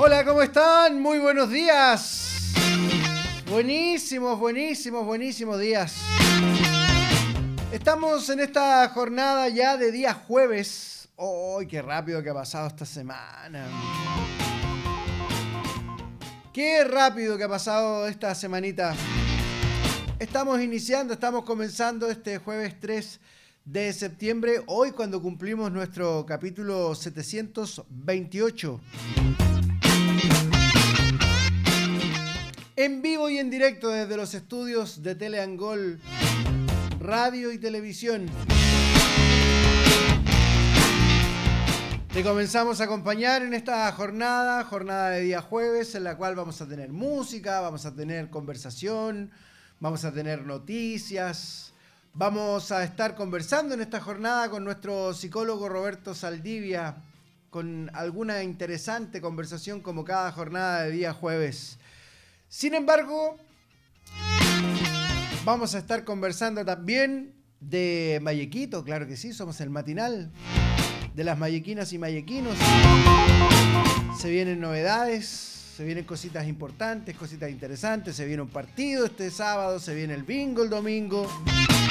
Hola, ¿cómo están? Muy buenos días. Buenísimos días. Estamos en esta jornada ya de día jueves. ¡Ay, qué rápido que ha pasado esta semana! ¡Qué rápido que ha pasado esta semanita! Estamos comenzando este jueves 3 de septiembre, hoy cuando cumplimos nuestro capítulo 728. En vivo y en directo desde los estudios de Teleangol, radio y televisión. Te comenzamos a acompañar en esta jornada de día jueves, en la cual vamos a tener música, vamos a tener conversación, vamos a tener noticias. Vamos a estar conversando en esta jornada con nuestro psicólogo Roberto Saldivia, con alguna interesante conversación como cada jornada de día jueves. Sin embargo, vamos a estar conversando también de Mayequito, claro que sí, somos el matinal de las mayequinas y mayequinos. Se vienen novedades, se vienen cositas importantes, cositas interesantes, se viene un partido este sábado, se viene el bingo el domingo.